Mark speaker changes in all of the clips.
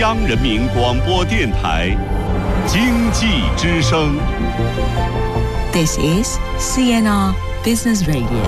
Speaker 1: 央人民广播电台经济之声。
Speaker 2: This is CNR Business Radio。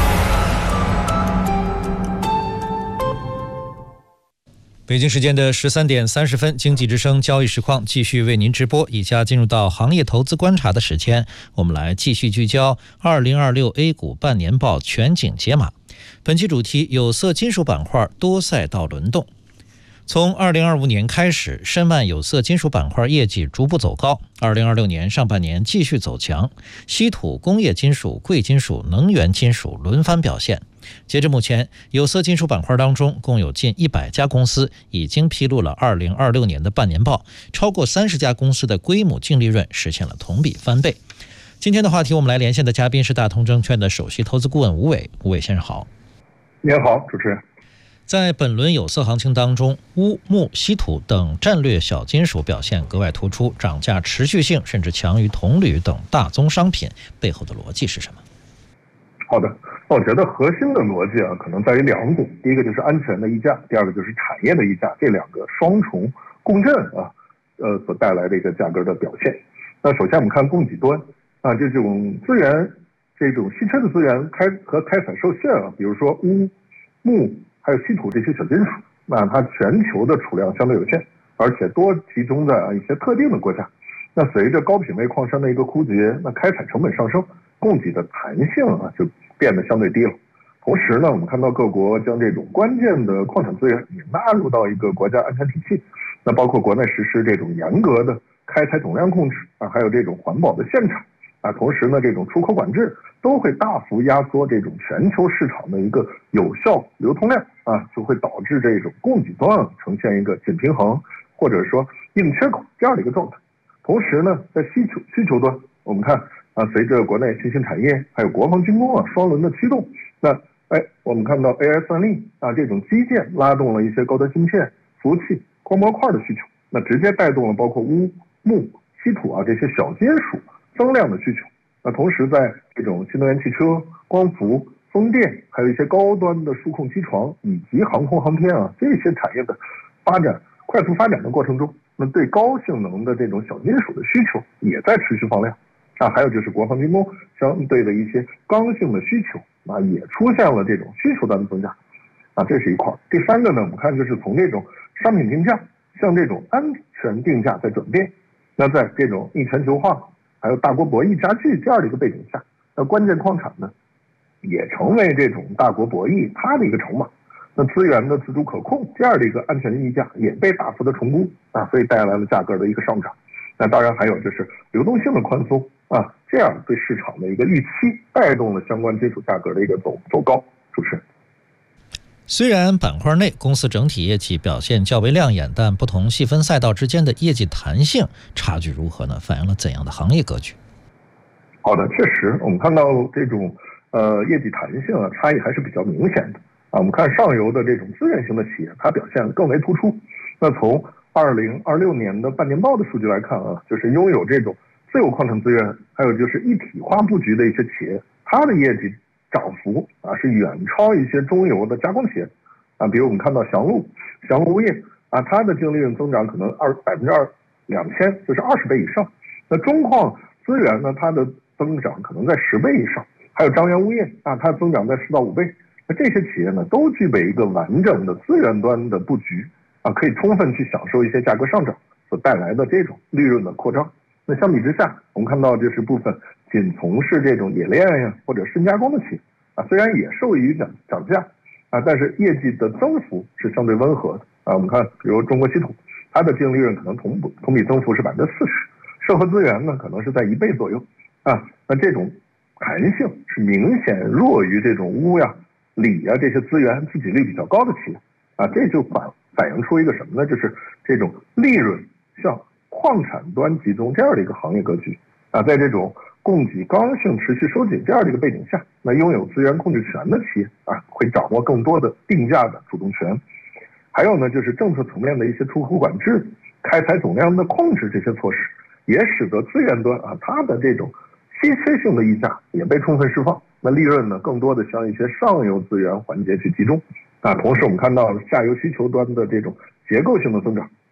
Speaker 3: 北京时间的13点30分，经济之声交易实况继续为您直播。以下进入到行业投资观察的时间，我们来继续聚焦2026 A 股半年报全景解码。本期主题：有色金属板块多赛道轮动。从2025年开始，申万有色金属板块业绩逐步走高，2026年上半年继续走强，稀土、工业金属、贵金属、能源金属轮番表现。截至目前，有色金属板块当中共有近100家公司已经披露了2026年的半年报，超过30家公司的规模净利润实现了同比翻倍。今天的话题，我们来连线的嘉宾是大通证券的首席投资顾问吴伟。吴伟先生好。
Speaker 4: 您好，主持人。
Speaker 3: 在本轮有色行情当中，钨、钼、稀土等战略小金属表现格外突出，涨价持续性甚至强于铜铝等大宗商品，背后的逻辑是什么？
Speaker 4: 好的，我觉得核心的逻辑可能在于2点，第一个就是安全的溢价，第二个就是产业的溢价，这2个双重共振所带来的一个价格的表现。那首先我们看供给端这种资源，这种稀缺的资源开采受限比如说钨、钼还有稀土这些小金属，那它全球的储量相对有限，而且多集中在一些特定的国家。那随着高品位矿山的一个枯竭，那开采成本上升，供给的弹性就变得相对低了。同时呢，我们看到各国将这种关键的矿产资源也纳入到一个国家安全体系，那包括国内实施这种严格的开采总量控制还有这种环保的限产同时呢，这种出口管制都会大幅压缩这种全球市场的一个有效流通量就会导致这种供给端呈现一个紧平衡或者说硬缺口这样的一个状态。同时呢，在需求端，我们看随着国内新兴产业还有国防军工双轮的驱动，那我们看到 AI 算力这种基建拉动了一些高端芯片、服务器、光模块的需求，那直接带动了包括钨、钼、稀土这些小金属增量的需求。那同时在这种新能源汽车、光伏、风电，还有一些高端的数控机床以及航空航天这些产业的快速发展的过程中，那对高性能的这种小金属的需求也在持续放量还有就是国防军工相对的一些刚性的需求也出现了这种需求端的增加这是一块。第3个呢，我们看就是从这种商品定价向这种安全定价在转变。那在这种逆全球化还有大国博弈加剧这样的一个背景下，那关键矿产呢也成为这种大国博弈它的一个筹码。那资源的自主可控这样的一个安全溢价也被大幅的重估所以带来了价格的一个上涨。那当然还有就是流动性的宽松这样对市场的一个预期带动了相关金属价格的一个走高。主持人。
Speaker 3: 虽然板块内公司整体业绩表现较为亮眼，但不同细分赛道之间的业绩弹性差距如何呢？反映了怎样的行业格局？
Speaker 4: 好的，确实我们看到这种业绩弹性差异还是比较明显的我们看上游的这种资源型的企业，它表现更为突出。那从2026年的半年报的数据来看就是拥有这种自有矿产资源还有就是一体化布局的一些企业，它的业绩涨幅是远超一些中游的加工企业比如我们看到祥路物业它的净利润增长可能2000%就是20倍以上。那中矿资源呢，它的增长可能在10倍以上。还有张元物业它增长在4到5倍。那这些企业呢，都具备一个完整的资源端的布局可以充分去享受一些价格上涨所带来的这种利润的扩张。那相比之下，我们看到就是部分仅从事这种冶炼或者深加工的企业虽然也受益于涨价但是业绩的增幅是相对温和的我们看比如中国稀土，它的净利润可能同比增幅是40%，社会资源呢可能是在1倍左右那这种弹性是明显弱于这种钨锂这些资源自给率比较高的企业这就反映出一个什么呢？就是这种利润向矿产端集中这样的一个行业格局在这种供给刚性持续收紧这样的一个背景下，那拥有资源控制权的企业会掌握更多的定价的主动权。还有呢，就是政策层面的一些出口管制、开采总量的控制这些措施，也使得资源端它的这种稀缺性的溢价也被充分释放。那利润呢，更多的向一些上游资源环节去集中同时我们看到下游需求端的这种结构性的增长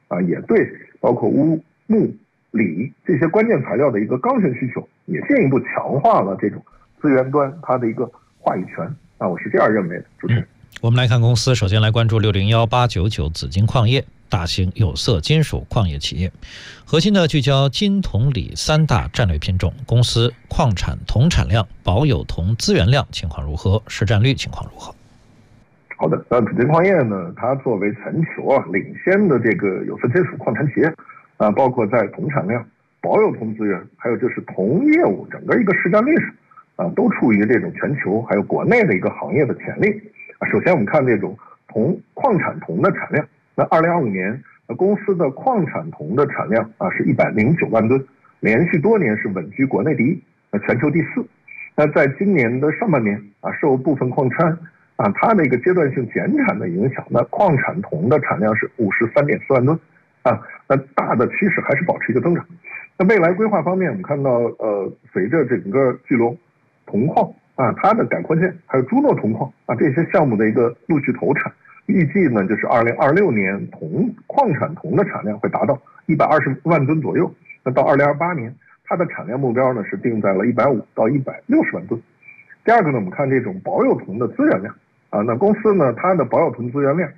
Speaker 4: 也对包括钨、钼、锂这些关键材料的一个刚性需求，也进一步强化了这种资源端它的一个话语权我是这样认为的。主持人，
Speaker 3: 我们来看公司，首先来关注601899紫金矿业，大型有色金属矿业企业，核心的聚焦金、铜、锂三大战略品种。公司矿产铜产量、保有铜资源量情况如何？市占率情况如何？
Speaker 4: 好的，紫金矿业呢，它作为全球领先的这个有色金属矿产企业包括在铜产量、保有铜资源，还有就是铜业务整个一个市占率上都处于这种全球还有国内的一个行业的潜力首先我们看这种矿产铜的产量，那2025年公司的矿产铜的产量是109万吨，连续多年是稳居国内第一，全球第4。那在今年的上半年受部分矿产它的一个阶段性减产的影响，那矿产铜的产量是53.4万吨那大的趋势还是保持一个增长。那未来规划方面，我们看到随着整个巨龙铜矿它的改扩建，还有朱诺铜矿这些项目的一个陆续投产，预计呢就是2026年矿产铜的产量会达到120万吨左右。那到2028年，它的产量目标呢是定在了150到160万吨。第二个呢，我们看这种保有铜的资源量那公司呢它的保有铜资源量